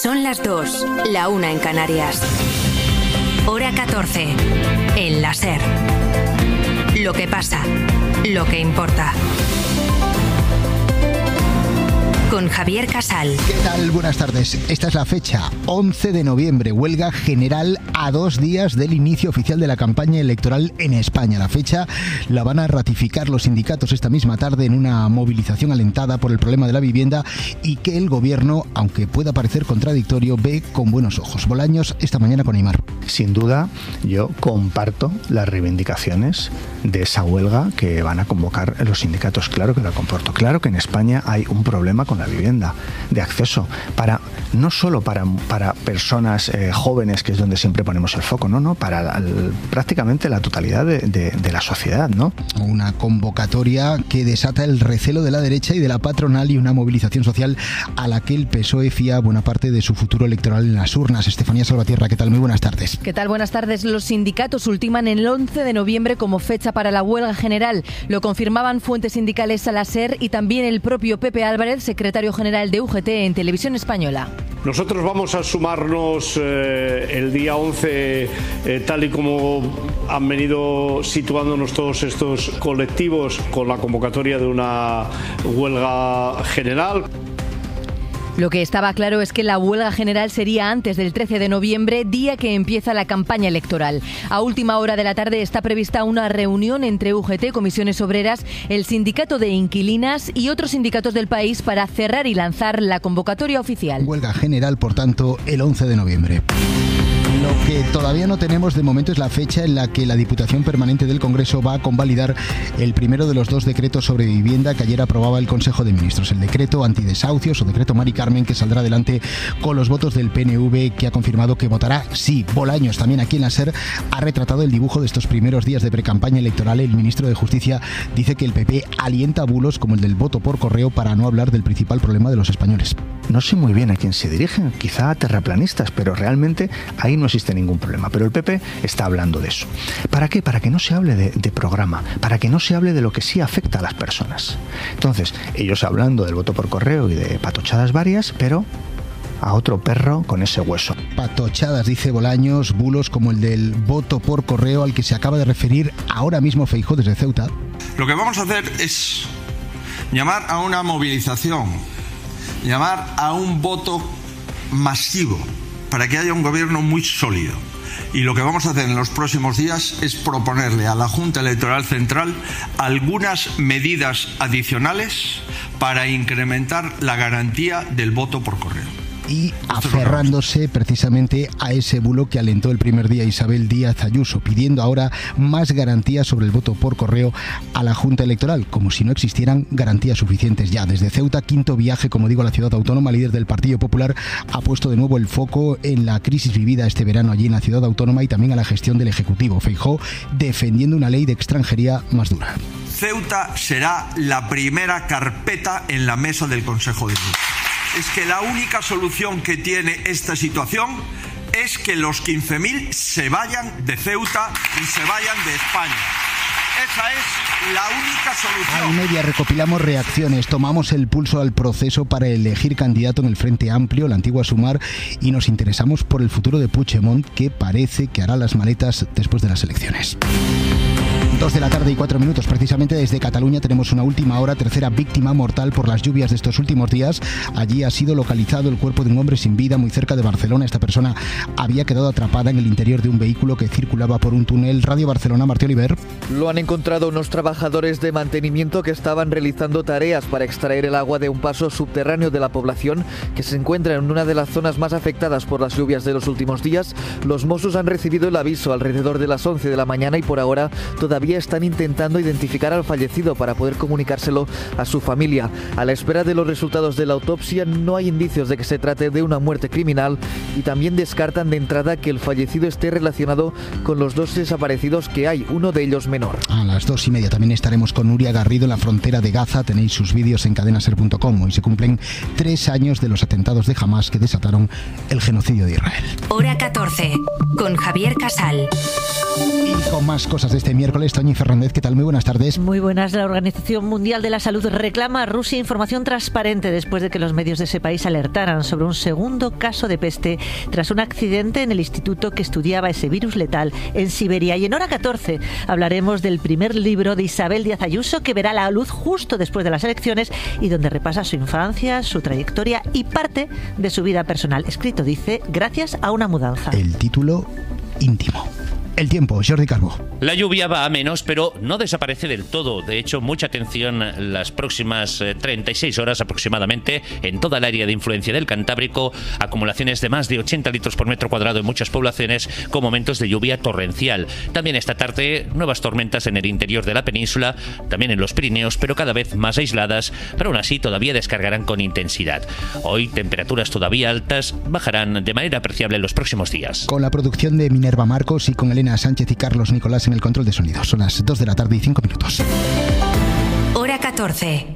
Son las 2, la 1 en Canarias. Hora 14, en la SER. Lo que pasa, lo que importa. Con Javier Casal. ¿Qué tal? Buenas tardes. Esta es la fecha, 11 de noviembre, huelga general a 2 días del inicio oficial de la campaña electoral en España. La fecha la van a ratificar los sindicatos esta misma tarde en una movilización alentada por el problema de la vivienda y que el gobierno, aunque pueda parecer contradictorio, ve con buenos ojos. Bolaños, esta mañana con Aimar. Sin duda, yo comparto las reivindicaciones de esa huelga que van a convocar los sindicatos. Claro que lo comporto. Claro que en España hay un problema con la vivienda, de acceso, no solo para personas jóvenes, que es donde siempre ponemos el foco, no, para prácticamente la totalidad de la sociedad, ¿no? Una convocatoria que desata el recelo de la derecha y de la patronal y una movilización social a la que el PSOE fía buena parte de su futuro electoral en las urnas. Estefanía Salvatierra, ¿qué tal? Muy buenas tardes. ¿Qué tal? Buenas tardes. Los sindicatos ultiman el 11 de noviembre como fecha para la huelga general. Lo confirmaban fuentes sindicales a la SER y también el propio Pepe Álvarez, secretario general de UGT en Televisión Española. Nosotros vamos a sumarnos el día 11, tal y como han venido situándonos todos estos colectivos, con la convocatoria de una huelga general. Lo que estaba claro es que la huelga general sería antes del 13 de noviembre, día que empieza la campaña electoral. A última hora de la tarde está prevista una reunión entre UGT, Comisiones Obreras, el Sindicato de Inquilinas y otros sindicatos del país para cerrar y lanzar la convocatoria oficial. Huelga general, por tanto, el 11 de noviembre. Lo que todavía no tenemos de momento es la fecha en la que la Diputación Permanente del Congreso va a convalidar el primero de los 2 decretos sobre vivienda que ayer aprobaba el Consejo de Ministros. El decreto antidesahucios o decreto Mari Carmen, que saldrá adelante con los votos del PNV, que ha confirmado que votará sí. Bolaños, también aquí en la SER, ha retratado el dibujo de estos primeros días de precampaña electoral. El ministro de Justicia dice que el PP alienta bulos como el del voto por correo, para no hablar del principal problema de los españoles. No sé muy bien a quién se dirigen, quizá a terraplanistas, pero realmente ahí no existe ningún problema. Pero el PP está hablando de eso. ¿Para qué? Para que no se hable de programa, para que no se hable de lo que sí afecta a las personas. Entonces, ellos hablando del voto por correo y de patochadas varias, pero a otro perro con ese hueso. Patochadas, dice Bolaños, bulos como el del voto por correo al que se acaba de referir ahora mismo Feijóo desde Ceuta. Lo que vamos a hacer es llamar a una movilización, llamar a un voto masivo para que haya un gobierno muy sólido. Y lo que vamos a hacer en los próximos días es proponerle a la Junta Electoral Central algunas medidas adicionales para incrementar la garantía del voto por correo. Y aferrándose precisamente a ese bulo que alentó el primer día Isabel Díaz Ayuso, pidiendo ahora más garantías sobre el voto por correo a la Junta Electoral, como si no existieran garantías suficientes ya. Desde Ceuta, quinto viaje, como digo, a la ciudad autónoma. Líder del Partido Popular ha puesto de nuevo el foco en la crisis vivida este verano allí en la ciudad autónoma y también a la gestión del Ejecutivo. Feijóo defendiendo una ley de extranjería más dura. Ceuta será la primera carpeta en la mesa del Consejo de Ministros. Es que la única solución que tiene esta situación es que los 15.000 se vayan de Ceuta y se vayan de España. Esa es la única solución. A media recopilamos reacciones, tomamos el pulso al proceso para elegir candidato en el Frente Amplio, la antigua Sumar, y nos interesamos por el futuro de Puigdemont, que parece que hará las maletas después de las elecciones. 2 de la tarde y 4 minutos. Precisamente desde Cataluña tenemos una última hora, tercera víctima mortal por las lluvias de estos últimos días. Allí ha sido localizado el cuerpo de un hombre sin vida muy cerca de Barcelona. Esta persona había quedado atrapada en el interior de un vehículo que circulaba por un túnel. Radio Barcelona, Martí Oliver. Lo han encontrado unos trabajadores de mantenimiento que estaban realizando tareas para extraer el agua de un paso subterráneo de la población que se encuentra en una de las zonas más afectadas por las lluvias de los últimos días. Los Mossos han recibido el aviso alrededor de las 11 de la mañana y por ahora todavía están intentando identificar al fallecido para poder comunicárselo a su familia. A la espera de los resultados de la autopsia no hay indicios de que se trate de una muerte criminal y también descartan de entrada que el fallecido esté relacionado con los 2 desaparecidos que hay, uno de ellos menor. A las 2:30 también estaremos con Nuria Garrido en la frontera de Gaza. Tenéis sus vídeos en cadenaser.com. Hoy se cumplen 3 años de los atentados de Hamás que desataron el genocidio de Israel. Hora 14, con Javier Casal. Y con más cosas de este miércoles, Sonia Fernández, ¿qué tal? Muy buenas tardes. Muy buenas. La Organización Mundial de la Salud reclama a Rusia información transparente después de que los medios de ese país alertaran sobre un segundo caso de peste tras un accidente en el instituto que estudiaba ese virus letal en Siberia. Y en Hora 14 hablaremos del primer libro de Isabel Díaz Ayuso, que verá la luz justo después de las elecciones y donde repasa su infancia, su trayectoria y parte de su vida personal. Escrito, dice, gracias a una mudanza. El título: íntimo. El tiempo, Jordi Calvo. La lluvia va a menos, pero no desaparece del todo. De hecho, mucha atención las próximas 36 horas aproximadamente en toda el área de influencia del Cantábrico. Acumulaciones de más de 80 litros por metro cuadrado en muchas poblaciones, con momentos de lluvia torrencial. También esta tarde, nuevas tormentas en el interior de la península, también en los Pirineos, pero cada vez más aisladas, pero aún así todavía descargarán con intensidad. Hoy, temperaturas todavía altas bajarán de manera apreciable en los próximos días. Con la producción de Minerva Marcos y con Elena Sánchez y Carlos Nicolás en el control de sonido. Son las 2 de la tarde y 5 minutos. Hora 14.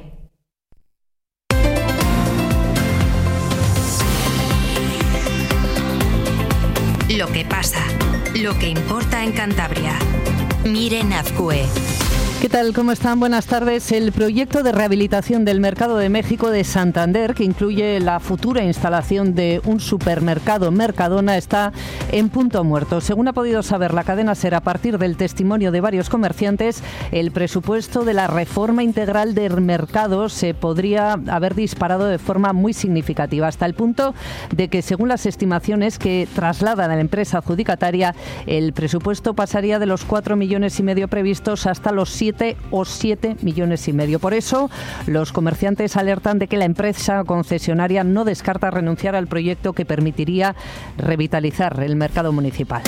Lo que pasa, lo que importa en Cantabria. Miren Azcue. ¿Qué tal? ¿Cómo están? Buenas tardes. El proyecto de rehabilitación del Mercado de México de Santander, que incluye la futura instalación de un supermercado Mercadona, está en punto muerto. Según ha podido saber la cadena SER a partir del testimonio de varios comerciantes, el presupuesto de la reforma integral del mercado se podría haber disparado de forma muy significativa, hasta el punto de que, según las estimaciones que trasladan a la empresa adjudicataria, el presupuesto pasaría de los 4,5 millones previstos hasta los 7 o 7,5 millones. Por eso, los comerciantes alertan de que la empresa concesionaria no descarta renunciar al proyecto que permitiría revitalizar el mercado municipal.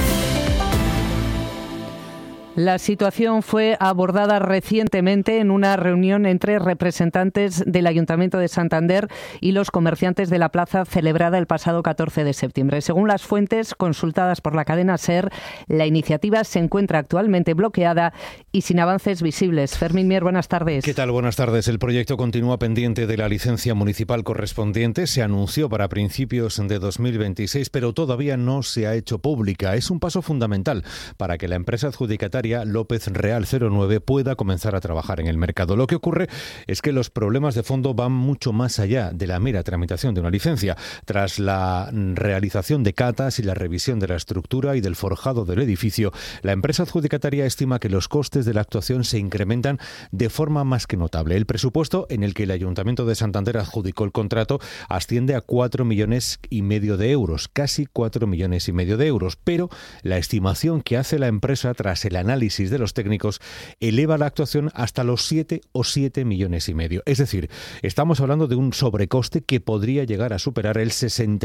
La situación fue abordada recientemente en una reunión entre representantes del Ayuntamiento de Santander y los comerciantes de la plaza, celebrada el pasado 14 de septiembre. Según las fuentes consultadas por la cadena SER, la iniciativa se encuentra actualmente bloqueada y sin avances visibles. Fermín Mier, buenas tardes. ¿Qué tal? Buenas tardes. El proyecto continúa pendiente de la licencia municipal correspondiente. Se anunció para principios de 2026, pero todavía no se ha hecho pública. Es un paso fundamental para que la empresa adjudicataria López Real 09 pueda comenzar a trabajar en el mercado. Lo que ocurre es que los problemas de fondo van mucho más allá de la mera tramitación de una licencia. Tras la realización de catas y la revisión de la estructura y del forjado del edificio, la empresa adjudicataria estima que los costes de la actuación se incrementan de forma más que notable. El presupuesto en el que el Ayuntamiento de Santander adjudicó el contrato asciende a 4,5 millones de euros, casi 4,5 millones de euros, pero la estimación que hace la empresa tras el análisis de los técnicos eleva la actuación hasta los 7 o 7,5 millones. Es decir, estamos hablando de un sobrecoste que podría llegar a superar el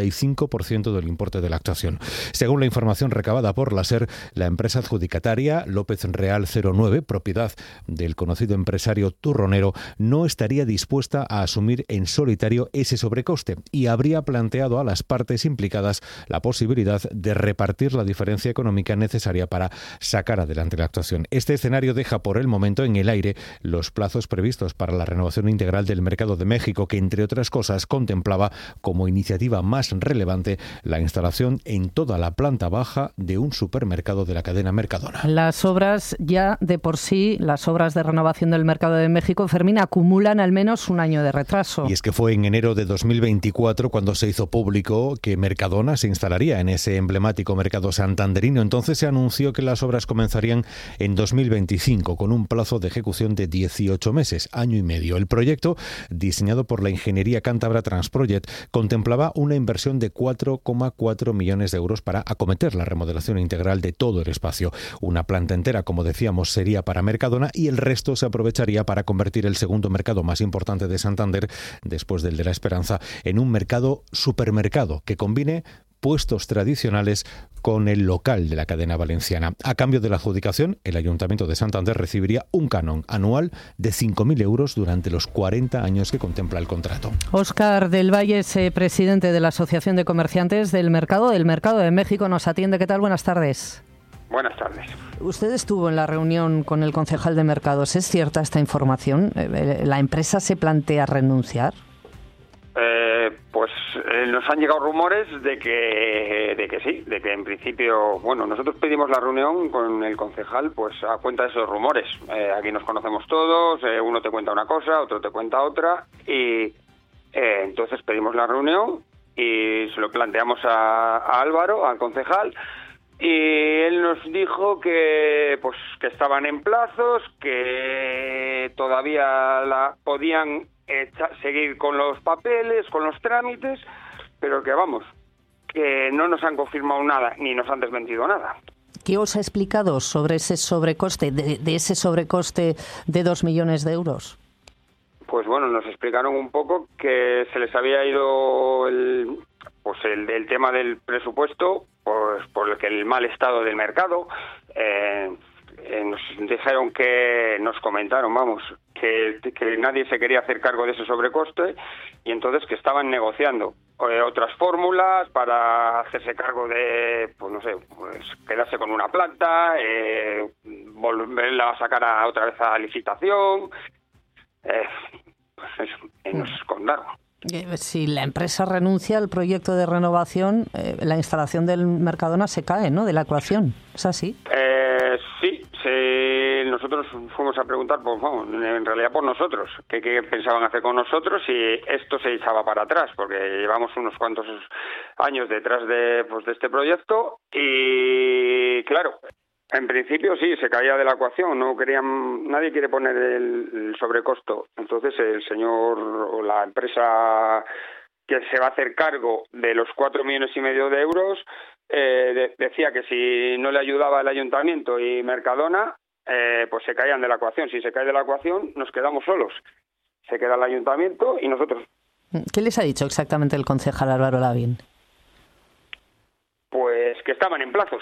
65% del importe de la actuación. Según la información recabada por la SER, la empresa adjudicataria López Real 09, propiedad del conocido empresario turronero, no estaría dispuesta a asumir en solitario ese sobrecoste y habría planteado a las partes implicadas la posibilidad de repartir la diferencia económica necesaria para sacar adelante la actuación. Este escenario deja por el momento en el aire los plazos previstos para la renovación integral del Mercado de México, que entre otras cosas contemplaba como iniciativa más relevante la instalación en toda la planta baja de un supermercado de la cadena Mercadona. Las obras ya de por sí, las obras de renovación del Mercado de México, Fermín, acumulan al menos un año de retraso. Y es que fue en enero de 2024 cuando se hizo público que Mercadona se instalaría en ese emblemático mercado santanderino. Entonces se anunció que las obras comenzarían en 2025, con un plazo de ejecución de 18 meses, año y medio. El proyecto, diseñado por la ingeniería cántabra Transproject, contemplaba una inversión de 4,4 millones de euros para acometer la remodelación integral de todo el espacio. Una planta entera, como decíamos, sería para Mercadona y el resto se aprovecharía para convertir el segundo mercado más importante de Santander, después del de La Esperanza, en un mercado supermercado que combine puestos tradicionales con el local de la cadena valenciana. A cambio de la adjudicación, el Ayuntamiento de Santander recibiría un canon anual de 5.000 euros durante los 40 años que contempla el contrato. Óscar del Valle es presidente de la Asociación de Comerciantes del Mercado de México. Nos atiende. ¿Qué tal? Buenas tardes. Buenas tardes. Usted estuvo en la reunión con el concejal de Mercados. ¿Es cierta esta información? ¿La empresa se plantea renunciar? Pues nos han llegado rumores de que sí, de que en principio, bueno, nosotros pedimos la reunión con el concejal pues a cuenta de esos rumores. Aquí nos conocemos todos, uno te cuenta una cosa, otro te cuenta otra, y entonces pedimos la reunión y se lo planteamos a Álvaro, al concejal, y él nos dijo que estaban en plazos, que todavía podían seguir con los papeles, con los trámites, pero que vamos, que no nos han confirmado nada, ni nos han desmentido nada. ¿Qué os ha explicado sobre ese sobrecoste, de ese sobrecoste de 2 millones de euros? Pues bueno, nos explicaron un poco que se les había ido el tema del presupuesto, pues por el mal estado del mercado. Nos dijeron nos comentaron, que nadie se quería hacer cargo de ese sobrecoste, y entonces que estaban negociando otras fórmulas para hacerse cargo de, quedarse con una planta, volverla a sacar otra vez a licitación. Nos contaron. Si la empresa renuncia al proyecto de renovación, la instalación del Mercadona se cae, ¿no?, de la ecuación. ¿Es así? Sí. Nosotros fuimos a preguntar, en realidad por nosotros, qué pensaban hacer con nosotros, y esto se echaba para atrás, porque llevamos unos cuantos años detrás de este proyecto, y claro, en principio sí, se caía de la ecuación, nadie quiere poner el sobrecosto. Entonces el señor o la empresa que se va a hacer cargo de los 4,5 millones de euros decía que si no le ayudaba el ayuntamiento y Mercadona, pues se caían de la ecuación. Si se cae de la ecuación, nos quedamos solos. Se queda el ayuntamiento y nosotros. ¿Qué les ha dicho exactamente el concejal Álvaro Lavín? Pues que estaban en plazos.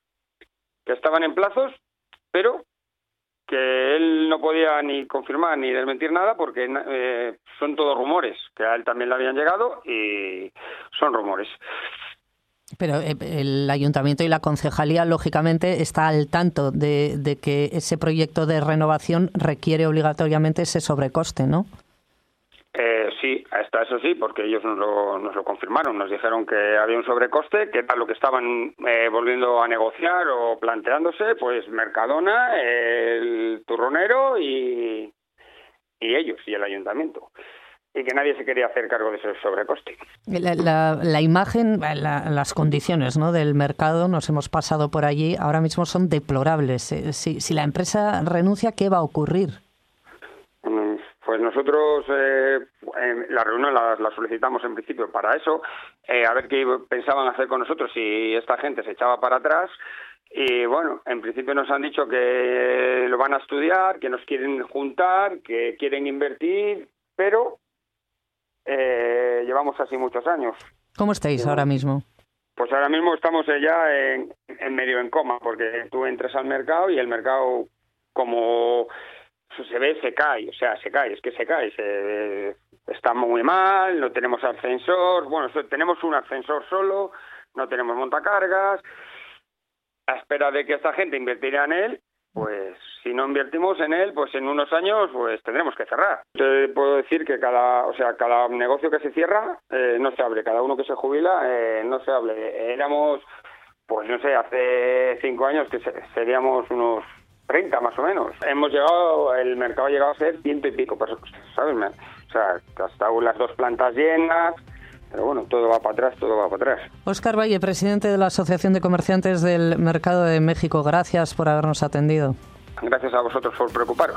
Pero que él no podía ni confirmar ni desmentir nada, porque son todos rumores, que a él también le habían llegado y son rumores. Pero el ayuntamiento y la concejalía, lógicamente, está al tanto de que ese proyecto de renovación requiere obligatoriamente ese sobrecoste, ¿no? Sí, hasta eso sí, porque ellos nos lo confirmaron. Nos dijeron que había un sobrecoste, que era lo que estaban volviendo a negociar o planteándose, pues Mercadona, el turronero y ellos, y el ayuntamiento. Y que nadie se quería hacer cargo de ese sobrecoste. La imagen, las condiciones, ¿no?, del mercado, nos hemos pasado por allí, ahora mismo son deplorables. Si la empresa renuncia, ¿qué va a ocurrir? Pues nosotros la reunión la solicitamos en principio para eso, a ver qué pensaban hacer con nosotros si esta gente se echaba para atrás. Y bueno, en principio nos han dicho que lo van a estudiar, que nos quieren juntar, que quieren invertir, pero llevamos así muchos años. ¿Cómo estáis ahora mismo? Pues ahora mismo estamos ya en medio en coma, porque tú entras al mercado y el mercado, como se ve, se cae, está muy mal, no tenemos ascensor, tenemos un ascensor solo, no tenemos montacargas, a espera de que esta gente invertirá en él. Pues si no invertimos en él, pues en unos años pues tendremos que cerrar. Te puedo decir que cada negocio que se cierra no se abre, cada uno que se jubila no se abre. Éramos, pues no sé, hace 5 años que seríamos unos 30 más o menos. El mercado ha llegado a ser 100 y pico personas, ¿sabes? O sea, hasta las 2 plantas llenas. Pero bueno, todo va para atrás. Óscar Valle, presidente de la Asociación de Comerciantes del Mercado de México, gracias por habernos atendido. Gracias a vosotros por preocuparos.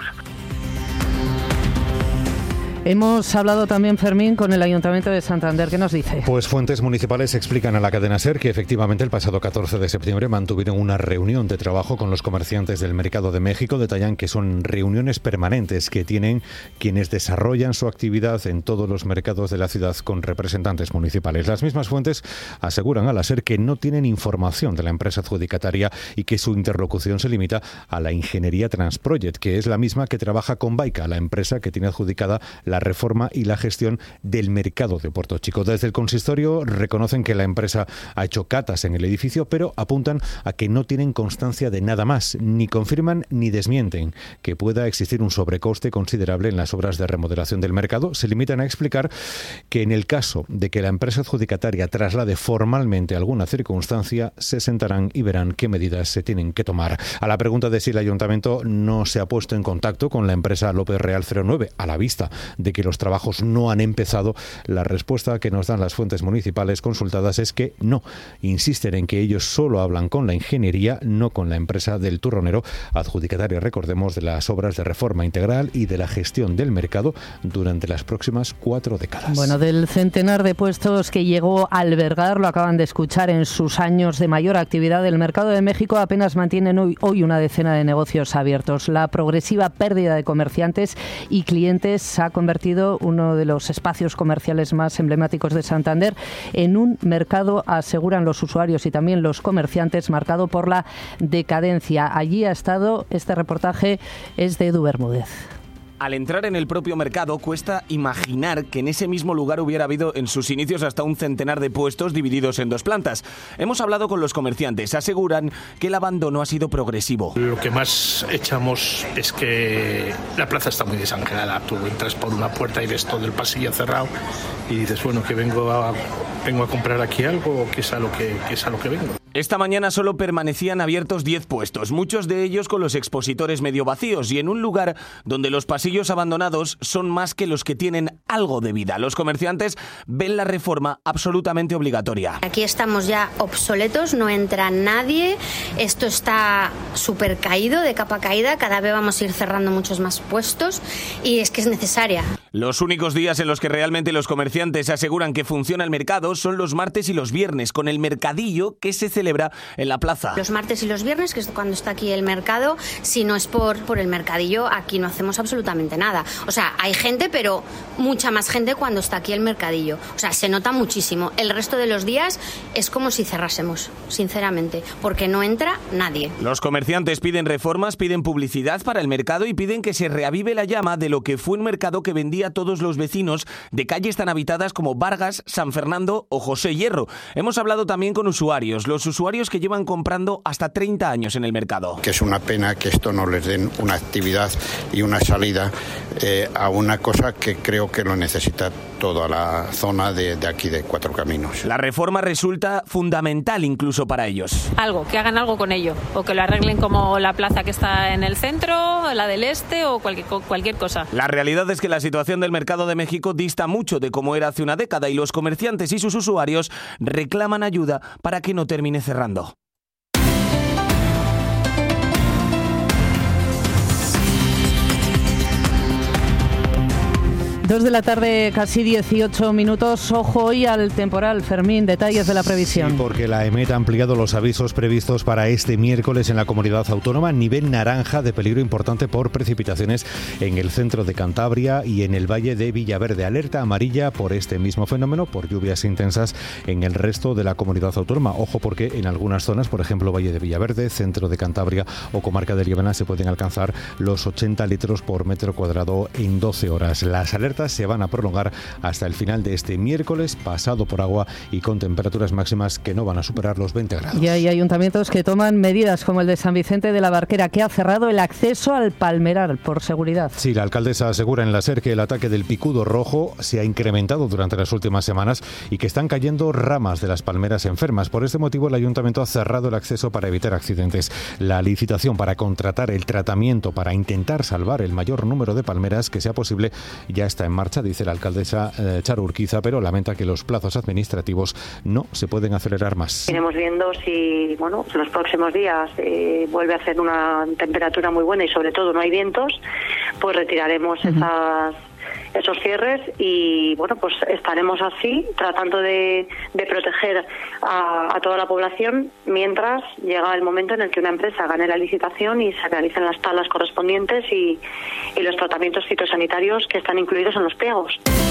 Hemos hablado también, Fermín, con el Ayuntamiento de Santander. ¿Qué nos dice? Pues fuentes municipales explican a la cadena SER que efectivamente el pasado 14 de septiembre mantuvieron una reunión de trabajo con los comerciantes del Mercado de México. Detallan que son reuniones permanentes que tienen quienes desarrollan su actividad en todos los mercados de la ciudad con representantes municipales. Las mismas fuentes aseguran a la SER que no tienen información de la empresa adjudicataria y que su interlocución se limita a la ingeniería Transproject, que es la misma que trabaja con Baica, la empresa que tiene adjudicada la la reforma y la gestión del mercado de Puerto Chico. Desde el consistorio reconocen que la empresa ha hecho catas en el edificio, pero apuntan a que no tienen constancia de nada más, ni confirman ni desmienten que pueda existir un sobrecoste considerable en las obras de remodelación del mercado. Se limitan a explicar que en el caso de que la empresa adjudicataria traslade formalmente alguna circunstancia, se sentarán y verán qué medidas se tienen que tomar. A la pregunta de si el ayuntamiento no se ha puesto en contacto con la empresa López Real 09, a la vista de que los trabajos no han empezado, la respuesta que nos dan las fuentes municipales consultadas es que no. Insisten en que ellos solo hablan con la ingeniería, no con la empresa del turronero, adjudicataria, recordemos, de las obras de reforma integral y de la gestión del mercado durante las próximas 4 décadas. Bueno, del centenar de puestos que llegó a albergar, lo acaban de escuchar, en sus años de mayor actividad, el mercado de México apenas mantienen hoy una decena de negocios abiertos. La progresiva pérdida de comerciantes y clientes ha convertido uno de los espacios comerciales más emblemáticos de Santander en un mercado, aseguran los usuarios y también los comerciantes, marcado por la decadencia. Allí ha estado, este reportaje es de Edu Bermúdez. Al entrar en el propio mercado cuesta imaginar que en ese mismo lugar hubiera habido en sus inicios hasta un centenar de puestos divididos en 2 plantas. Hemos hablado con los comerciantes, aseguran que el abandono ha sido progresivo. Lo que más echamos es que la plaza está muy desangelada. Tú entras por una puerta y ves todo el pasillo cerrado y dices, bueno, que vengo a comprar aquí algo o que es a lo que vengo. Esta mañana solo permanecían abiertos 10 puestos, muchos de ellos con los expositores medio vacíos y en un lugar donde los pasillos abandonados son más que los que tienen algo de vida. Los comerciantes ven la reforma absolutamente obligatoria. Aquí estamos ya obsoletos, no entra nadie, esto está súper caído, de capa caída, cada vez vamos a ir cerrando muchos más puestos y es que es necesaria. Los únicos días en los que realmente los comerciantes aseguran que funciona el mercado son los martes y los viernes, con el mercadillo que se celebra en la plaza. Los martes y los viernes, que es cuando está aquí el mercado, si no es por el mercadillo, aquí no hacemos absolutamente nada. O sea, hay gente, pero mucha más gente cuando está aquí el mercadillo. O sea, se nota muchísimo. El resto de los días es como si cerrásemos, sinceramente, porque no entra nadie. Los comerciantes piden reformas, piden publicidad para el mercado y piden que se reavive la llama de lo que fue un mercado que vendía a todos los vecinos de calles tan habitadas como Vargas, San Fernando o José Hierro. Hemos hablado también con usuarios, los usuarios que llevan comprando hasta 30 años en el mercado. Que es una pena que esto no les den una actividad y una salida a una cosa que creo que lo necesita toda la zona de aquí de Cuatro Caminos. La reforma resulta fundamental incluso para ellos. Que hagan algo con ello, o que lo arreglen como la plaza que está en el centro, la del este o cualquier cosa. La realidad es que la situación del mercado de México dista mucho de cómo era hace una década y los comerciantes y sus usuarios reclaman ayuda para que no termine cerrando. 2 de la tarde, casi 18 minutos. Ojo hoy al temporal. Fermín, detalles de la previsión. Sí, porque la EMET ha ampliado los avisos previstos para este miércoles en la comunidad autónoma. Nivel naranja de peligro importante por precipitaciones en el centro de Cantabria y en el valle de Villaverde. Alerta amarilla por este mismo fenómeno, por lluvias intensas en el resto de la comunidad autónoma. Ojo, porque en algunas zonas, por ejemplo, valle de Villaverde, centro de Cantabria o comarca de Liébana, se pueden alcanzar los 80 litros por metro cuadrado en 12 horas. Las alertas se van a prolongar hasta el final de este miércoles, pasado por agua y con temperaturas máximas que no van a superar los 20 grados. Y hay ayuntamientos que toman medidas, como el de San Vicente de la Barquera, que ha cerrado el acceso al Palmeral por seguridad. Sí, la alcaldesa asegura en la SER que el ataque del picudo rojo se ha incrementado durante las últimas semanas y que están cayendo ramas de las palmeras enfermas. Por este motivo, el ayuntamiento ha cerrado el acceso para evitar accidentes. La licitación para contratar el tratamiento para intentar salvar el mayor número de palmeras que sea posible ya está en marcha, dice la alcaldesa Charo Urquiza, pero lamenta que los plazos administrativos no se pueden acelerar más. Iremos viendo si, en los próximos días vuelve a hacer una temperatura muy buena y sobre todo no hay vientos, pues retiraremos esos cierres y pues estaremos así tratando de proteger a toda la población mientras llega el momento en el que una empresa gane la licitación y se realicen las talas correspondientes y los tratamientos fitosanitarios que están incluidos en los pliegos.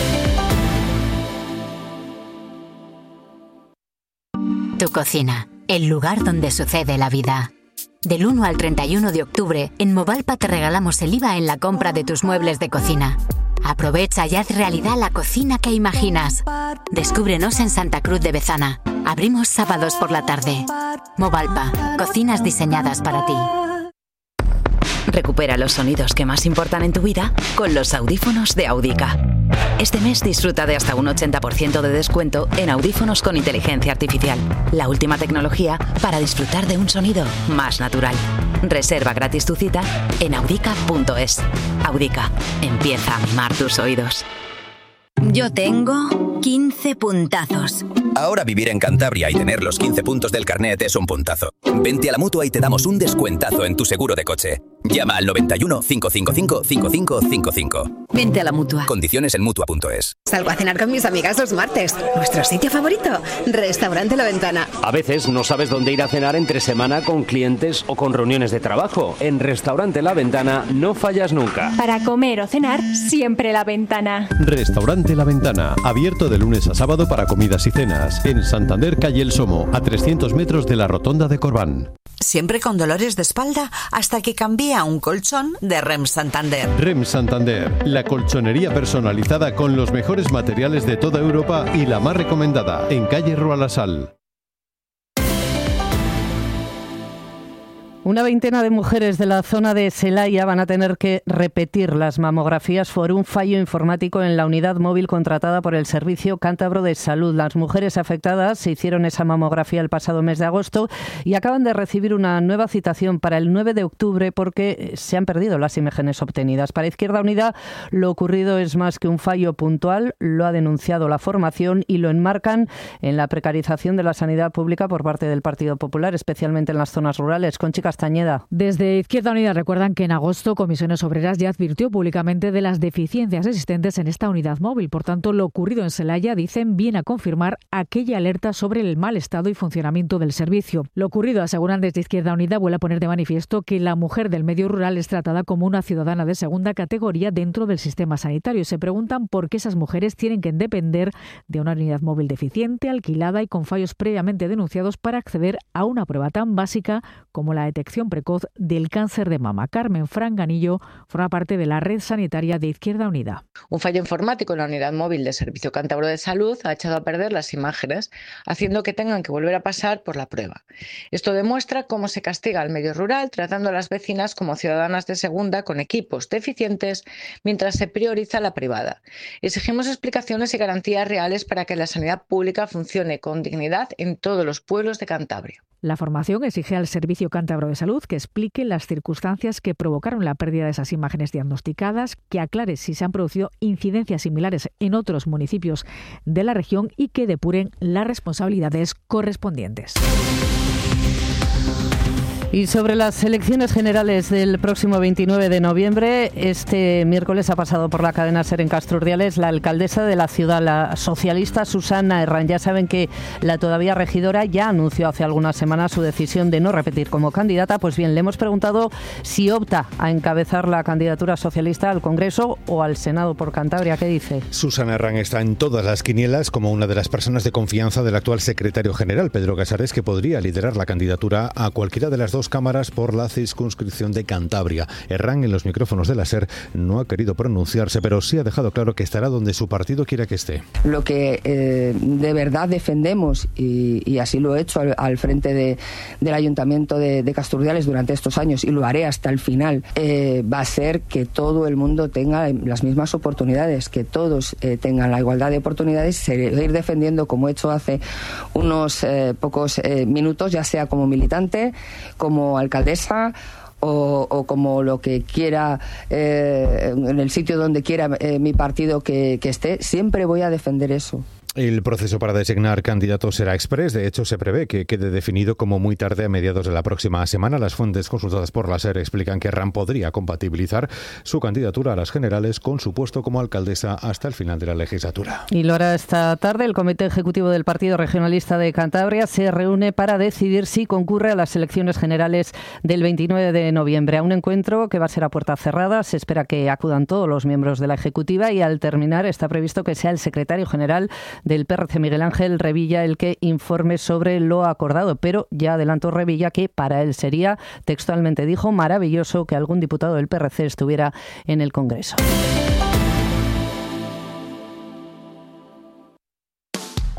Tu cocina, el lugar donde sucede la vida. Del 1 al 31 de octubre, en Movalpa te regalamos el IVA en la compra de tus muebles de cocina. Aprovecha y haz realidad la cocina que imaginas. Descúbrenos en Santa Cruz de Bezana. Abrimos sábados por la tarde. Movalpa, cocinas diseñadas para ti. Recupera los sonidos que más importan en tu vida con los audífonos de Audica. Este mes disfruta de hasta un 80% de descuento en audífonos con inteligencia artificial. La última tecnología para disfrutar de un sonido más natural. Reserva gratis tu cita en audica.es. Audica, empieza a mimar tus oídos. Yo tengo 15 puntazos. Ahora vivir en Cantabria y tener los 15 puntos del carnet es un puntazo. Vente a la Mutua y te damos un descuentazo en tu seguro de coche. Llama al 91 555 5555. Vente a la Mutua. Condiciones en Mutua.es. Salgo a cenar con mis amigas los martes. ¿Nuestro sitio favorito? Restaurante La Ventana. A veces no sabes dónde ir a cenar entre semana con clientes o con reuniones de trabajo. En Restaurante La Ventana no fallas nunca. Para comer o cenar, siempre La Ventana. Restaurante La Ventana, abierto de lunes a sábado para comidas y cenas. En Santander, calle El Somo, a 300 metros de la Rotonda de Corbán. Siempre con dolores de espalda hasta que cambié a un colchón de REM Santander. REM Santander, la colchonería personalizada con los mejores materiales de toda Europa y la más recomendada, en calle Rua La Sal. Una veintena de mujeres de la zona de Celaya van a tener que repetir las mamografías por un fallo informático en la unidad móvil contratada por el Servicio Cántabro de Salud. Las mujeres afectadas se hicieron esa mamografía el pasado mes de agosto y acaban de recibir una nueva citación para el 9 de octubre porque se han perdido las imágenes obtenidas. Para Izquierda Unida, lo ocurrido es más que un fallo puntual, lo ha denunciado la formación y lo enmarcan en la precarización de la sanidad pública por parte del Partido Popular, especialmente en las zonas rurales. Conchi Castañeda. Desde Izquierda Unida recuerdan que en agosto Comisiones Obreras ya advirtió públicamente de las deficiencias existentes en esta unidad móvil. Por tanto, lo ocurrido en Celaya, dicen, viene a confirmar aquella alerta sobre el mal estado y funcionamiento del servicio. Lo ocurrido, aseguran desde Izquierda Unida, vuelve a poner de manifiesto que la mujer del medio rural es tratada como una ciudadana de segunda categoría dentro del sistema sanitario. Se preguntan por qué esas mujeres tienen que depender de una unidad móvil deficiente, alquilada y con fallos previamente denunciados para acceder a una prueba tan básica como la detección precoz del cáncer de mama. Carmen Franganillo forma parte de la red sanitaria de Izquierda Unida. Un fallo informático en la unidad móvil del Servicio Cántabro de Salud ha echado a perder las imágenes, haciendo que tengan que volver a pasar por la prueba. Esto demuestra cómo se castiga al medio rural, tratando a las vecinas como ciudadanas de segunda con equipos deficientes, mientras se prioriza la privada. Exigimos explicaciones y garantías reales para que la sanidad pública funcione con dignidad en todos los pueblos de Cantabria. La formación exige al Servicio Cántabro de Salud que explique las circunstancias que provocaron la pérdida de esas imágenes diagnosticadas, que aclare si se han producido incidencias similares en otros municipios de la región y que depuren las responsabilidades correspondientes. Y sobre las elecciones generales del próximo 29 de noviembre, este miércoles ha pasado por la cadena SER en Castro Urdiales la alcaldesa de la ciudad, la socialista Susana Herrán. Ya saben que la todavía regidora ya anunció hace algunas semanas su decisión de no repetir como candidata. Pues bien, le hemos preguntado si opta a encabezar la candidatura socialista al Congreso o al Senado por Cantabria. ¿Qué dice? Susana Herrán está en todas las quinielas como una de las personas de confianza del actual secretario general, Pedro Casares, que podría liderar la candidatura a cualquiera de las dos cámaras por la circunscripción de Cantabria. Herrán, en los micrófonos de la SER, no ha querido pronunciarse, pero sí ha dejado claro que estará donde su partido quiera que esté. Lo que de verdad defendemos, y así lo he hecho al frente del Ayuntamiento de Castro Urdiales durante estos años, y lo haré hasta el final, va a ser que todo el mundo tenga las mismas oportunidades, que todos tengan la igualdad de oportunidades, seguir defendiendo, como he hecho hace unos pocos minutos, ya sea como militante, como alcaldesa o como lo que quiera, en el sitio donde quiera mi partido que esté, siempre voy a defender eso. El proceso para designar candidatos será express. De hecho, se prevé que quede definido como muy tarde a mediados de la próxima semana. Las fuentes consultadas por la SER explican que Herrán podría compatibilizar su candidatura a las generales con su puesto como alcaldesa hasta el final de la legislatura. Y lo hará esta tarde. El Comité Ejecutivo del Partido Regionalista de Cantabria se reúne para decidir si concurre a las elecciones generales del 29 de noviembre. A un encuentro que va a ser a puerta cerrada. Se espera que acudan todos los miembros de la Ejecutiva y al terminar está previsto que sea el secretario general del PRC, Miguel Ángel Revilla, el que informe sobre lo acordado, pero ya adelantó Revilla que para él sería, textualmente dijo, maravilloso que algún diputado del PRC estuviera en el Congreso.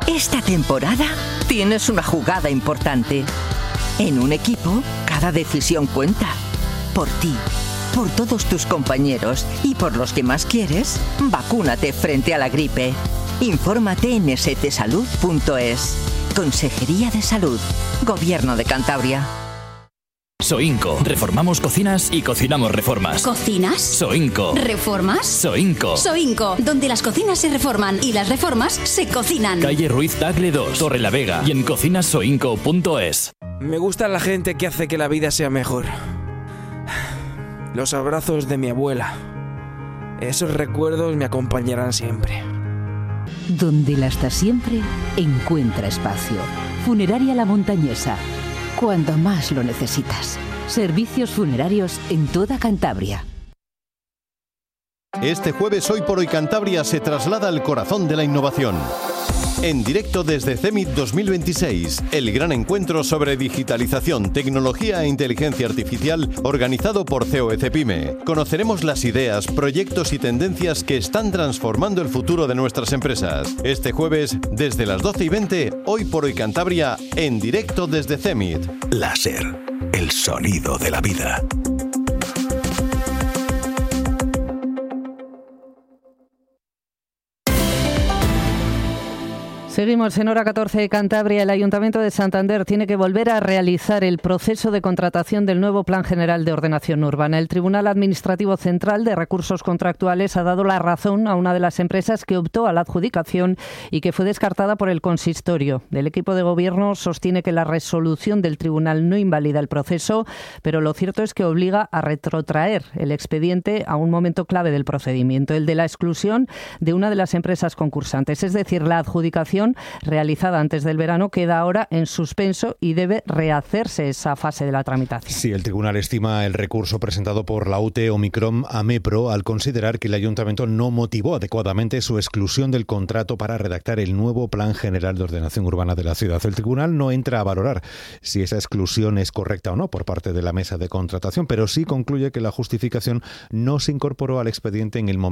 Esta temporada tienes una jugada importante. En un equipo, cada decisión cuenta. Por ti, por todos tus compañeros y por los que más quieres, vacúnate frente a la gripe. Infórmate en stsalud.es. Consejería de Salud. Gobierno de Cantabria. Soinco. Reformamos cocinas y cocinamos reformas. ¿Cocinas? Soinco. ¿Reformas? Soinco. Soinco, donde las cocinas se reforman y las reformas se cocinan. Calle Ruiz Tagle 2, Torrelavega y en cocinasoinco.es. Me gusta la gente que hace que la vida sea mejor. Los abrazos de mi abuela. Esos recuerdos me acompañarán siempre. Donde la hasta siempre encuentra espacio. Funeraria La Montañesa. Cuando más lo necesitas. Servicios funerarios en toda Cantabria. Este jueves Hoy por Hoy Cantabria se traslada al corazón de la innovación. En directo desde CEMIT 2026, el gran encuentro sobre digitalización, tecnología e inteligencia artificial organizado por COE-CEPIME. Conoceremos las ideas, proyectos y tendencias que están transformando el futuro de nuestras empresas. Este jueves, desde las 12:20, Hoy por Hoy Cantabria, en directo desde CEMIT. Láser, el sonido de la vida. Seguimos en Hora 14 de Cantabria. El Ayuntamiento de Santander tiene que volver a realizar el proceso de contratación del nuevo Plan General de Ordenación Urbana. El Tribunal Administrativo Central de Recursos Contractuales ha dado la razón a una de las empresas que optó a la adjudicación y que fue descartada por el consistorio. El equipo de gobierno sostiene que la resolución del tribunal no invalida el proceso, pero lo cierto es que obliga a retrotraer el expediente a un momento clave del procedimiento, el de la exclusión de una de las empresas concursantes. Es decir, la adjudicación realizada antes del verano queda ahora en suspenso y debe rehacerse esa fase de la tramitación. Sí, el tribunal estima el recurso presentado por la UT Omicron a MEPRO al considerar que el ayuntamiento no motivó adecuadamente su exclusión del contrato para redactar el nuevo Plan General de Ordenación Urbana de la ciudad. El tribunal no entra a valorar si esa exclusión es correcta o no por parte de la mesa de contratación, pero sí concluye que la justificación no se incorporó al expediente en el momento